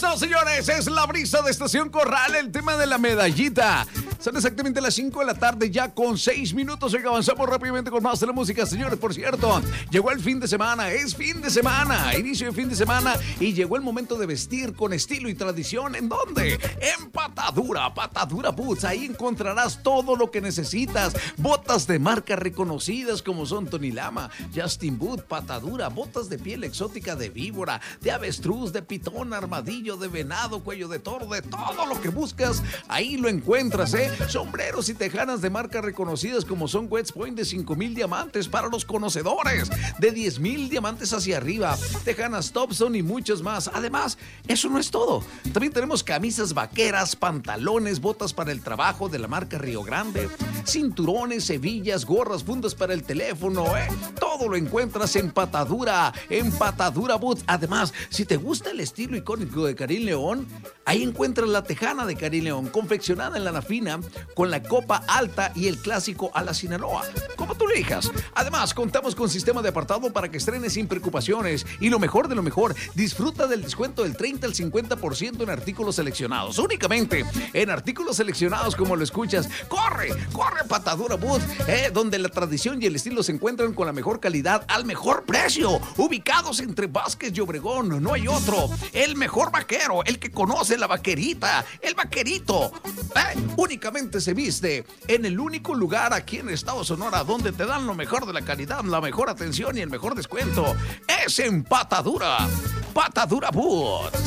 eso, señores, es la brisa de Estación Corral, el tema de la medallita. Son exactamente las 5 de la tarde, ya con 6 minutos. Oiga, avanzamos rápidamente con más de la música, señores. Por cierto, llegó el fin de semana, es fin de semana, inicio de fin de semana, y llegó el momento de vestir con estilo y tradición. ¿En dónde? En Patadura Boots. Ahí encontrarás todo lo que necesitas. Botas de marcas reconocidas como son Tony Lama, Justin Boot, Patadura, botas de piel exótica de víbora, de avestruz, de pitón, armadillo, de venado, cuello de toro, de todo lo que buscas, ahí lo encuentras, ¿eh? Sombreros y tejanas de marcas reconocidas como son West Point de 5,000 diamantes para los conocedores, de 10,000 diamantes hacia arriba, tejanas Thompson y muchos más. Además, eso no es todo. También tenemos camisas vaqueras, pantalones, botas para el trabajo de la marca Río Grande, cinturones, hebillas, gorras, fundas para el teléfono, ¿eh? Todo lo encuentras en Patadura Boots. Además, si te gusta el estilo icónico de Karim León, ahí encuentras la tejana de Karim León, confeccionada en lana fina, con la copa alta y el clásico a la Sinaloa, como tú elijas. Además, contamos con sistema de apartado para que estrenes sin preocupaciones. Y lo mejor de lo mejor, disfruta del descuento del 30 al 50% en artículos seleccionados. Únicamente en artículos seleccionados, como lo escuchas. ¡Corre Patadura Boots! Donde la tradición y el estilo se encuentran con la mejor calidad al mejor precio. Ubicados entre Vázquez y Obregón, no hay otro. El mejor vaquero, el que conoce la vaquerita, el vaquerito. Únicamente se viste en el único lugar aquí en el estado de Sonora donde te dan lo mejor de la calidad, la mejor atención y el mejor descuento. Es en Patadura Boots.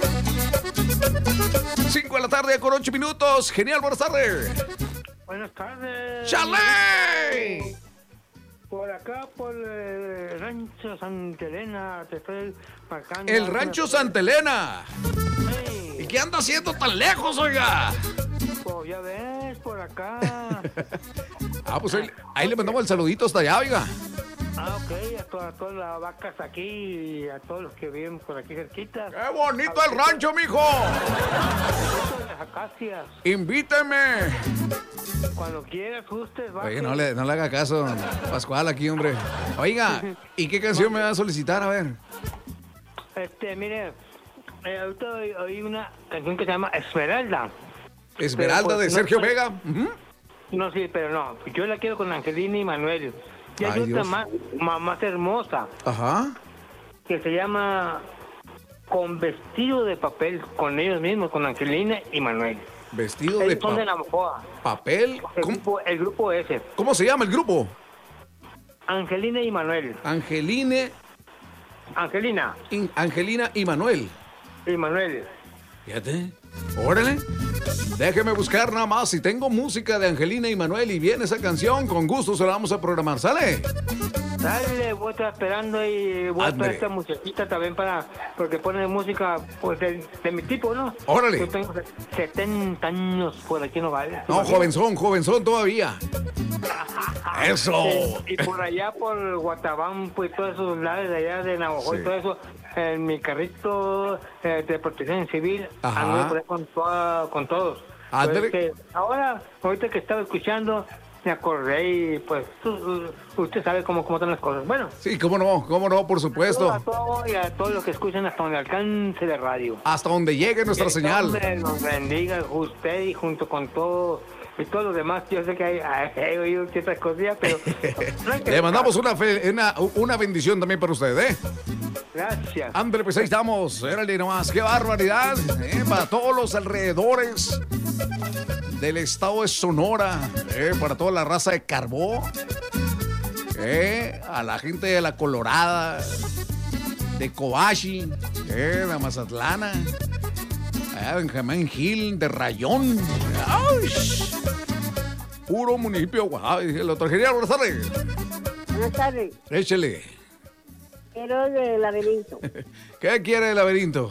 5 de la tarde con 8 minutos. Genial, buenas tardes. Buenas tardes. ¡Chale! Por acá, por el Rancho Santa Elena, te estoy marcando. El Rancho Santa Elena. Sí. ¿Y qué anda haciendo tan lejos, oiga? Pues ya ves, por acá. Pues ahí le mandamos el saludito hasta allá, oiga. Ok, a todas las vacas aquí y a todos los que viven por aquí cerquita. ¡Qué bonito el rancho, mijo! Las acacias. ¡Invíteme! Cuando quieras, usted va. Oye, no le haga caso, Pascual, aquí, hombre. Oiga, ¿y qué canción me va a solicitar? A ver. Mire, ahorita oí una canción que se llama Esmeralda. Esmeralda de Sergio Vega. No, sí, pero no. Yo la quiero con Angelina y Manuel. Y hay otra más hermosa. Ajá. Que se llama Con vestido de papel, con ellos mismos, con Angelina y Manuel. Vestido ellos de son de Navajoa. papel. El grupo ese. ¿Cómo se llama el grupo? Angelina y Manuel. Angelina y Manuel. Y Manuel. Fíjate. Órale. Déjeme buscar nada más. Si tengo música de Angelina y Manuel y viene esa canción, con gusto se la vamos a programar. ¿Sale? Dale, voy a estar esperando y voy a traer esta musiquita también porque pone música pues de mi tipo, ¿no? Órale. Yo tengo 70 años por aquí, no vale. No, jovenzón todavía. Eso. Y por allá, por Guatabam, pues todos esos lados de allá de Navajo y todo eso, en mi carrito de protección civil, ando por ahí con todos. Pues ahorita que estaba escuchando, me acordé y pues usted sabe cómo están las cosas. Bueno. Sí, cómo no, por supuesto. A todos los que escuchan hasta donde alcance de radio. Hasta donde llegue nuestra señal. Que nos bendiga usted y junto con todos y todos los demás. Yo sé que hay oído ciertas cosillas, pero le mandamos una bendición también para usted, ¿eh? Gracias. Ándale, pues ahí estamos. Érale nomás, qué barbaridad. Para todos los alrededores del estado de Sonora, para toda la raza de Carbó, a la gente de La Colorada, de Coachi, de Mazatlana, de Benjamín Gil, de Rayón. ¡Ay! Puro municipio de Oaxaca. El doctor Genial, buenas tardes. Buenas tardes. Échele. Quiero del laberinto. ¿Qué quiere el laberinto?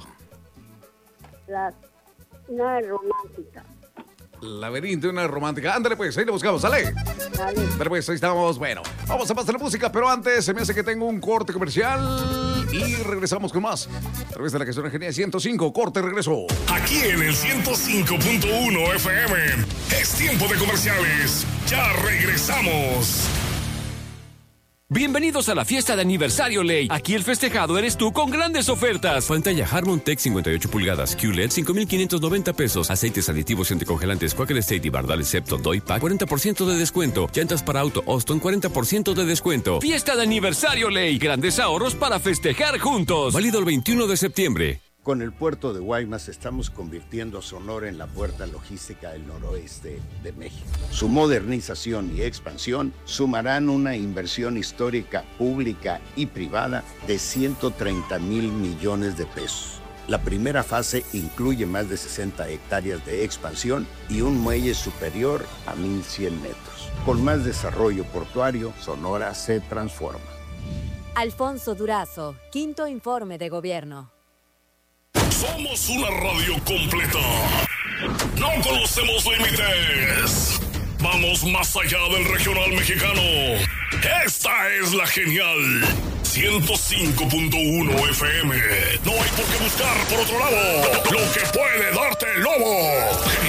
Una romántica. Laberinto, una romántica. Ándale pues, ahí lo buscamos, ¿sale? Dale. Pero pues ahí estamos. Bueno, vamos a pasar la música, pero antes se me hace que tengo un corte comercial y regresamos con más. A través de la canción Genial 105, corte, regreso. Aquí en el 105.1 FM. Es tiempo de comerciales. Ya regresamos. Bienvenidos a la fiesta de aniversario Ley. Aquí el festejado eres tú con grandes ofertas. Pantalla Harmon Tech 58 pulgadas QLED 5,590 pesos. Aceites aditivos y anticongelantes Quaker State y Bardales Septon Doy Pack 40% de descuento. Llantas para auto Austin 40% de descuento. Fiesta de aniversario Ley. Grandes ahorros para festejar juntos. Válido el 21 de septiembre. Con el puerto de Guaymas estamos convirtiendo a Sonora en la puerta logística del noroeste de México. Su modernización y expansión sumarán una inversión histórica pública y privada de 130,000 millones de pesos. La primera fase incluye más de 60 hectáreas de expansión y un muelle superior a 1,100 metros. Con más desarrollo portuario, Sonora se transforma. Alfonso Durazo, quinto informe de gobierno. Somos una radio completa. No conocemos límites. Vamos más allá del regional mexicano. Esta es la genial 105.1 FM. No hay por qué buscar por otro lado lo que puede darte el lobo.